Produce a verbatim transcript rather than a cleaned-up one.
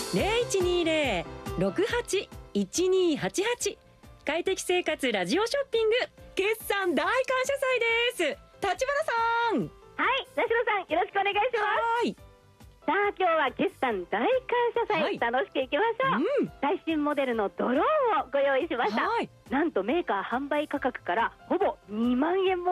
ゼロいちにゼロ ろくはち いちにはちはち。快適生活ラジオショッピング決算大感謝祭です。立花さん。 はい、田代さん、よろしくお願いします。 はい。 さあ、今日は決算大感謝祭、はい、楽しくいきましょう、うん、最新モデルのドローンをご用意しました。はい、なんとメーカー販売価格からほぼにまんえんも